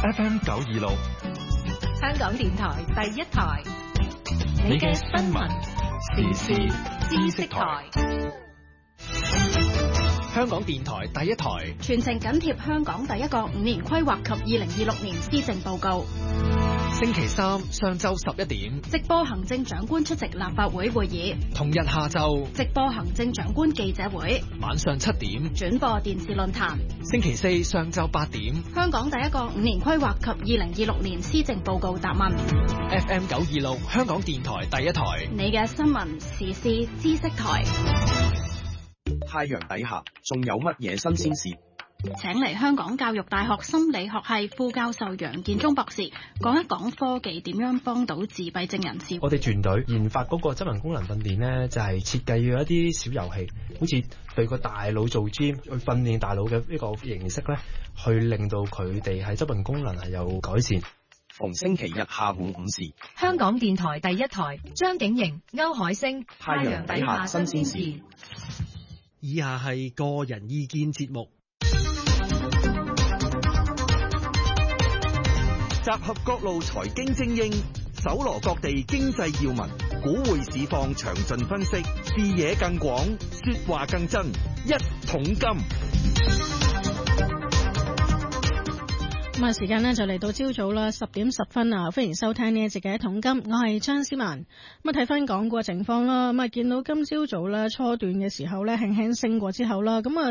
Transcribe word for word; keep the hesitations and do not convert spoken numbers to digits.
F M 九二六， 香港電台第一台， 你嘅新聞時事知識台。 香港電台第一台， 全程緊貼香港第一個五年規劃及二零二六年施政報告。 星期三上晝十一點， 直播行政長官出席立法會會議； 同日下晝， 直播行政長官記者會； 晚上七點， 轉播電視論壇。 星期四上晝八點， 香港第一個五年規劃及二零二六年施政報告答問。 F M 九二六，香港電台第一台， 你嘅新聞時事知識台。 太陽底下仲有乜嘢新鮮事？ 請嚟香港教育大學心理學系副教授楊建忠博士講一講科技點樣幫到自閉症人士。 我哋團隊研發嗰個執行功能訓練呢，就係設計咗一啲小遊戲，好似對個大腦做 gym 去訓練大腦嘅呢個形式呢，去令到佢哋喺執行功能係有改善。 逢星期日下午五時， 香港電台第一台，張景瑩、歐海星， 太陽底下新鮮事。 以下係個人意見節目， 集合各路財經精英，搜羅各地經濟要聞，股匯市況詳盡分析，視野更廣，說話更真，一桶金。 咁啊，時間呢就嚟到朝早啦，十點十分啊！歡迎收聽呢一節嘅一桶金，我係張思文。咁啊，睇翻港股嘅情況啦，咁啊見到今朝早咧初段嘅時候咧輕輕升過之後啦，咁啊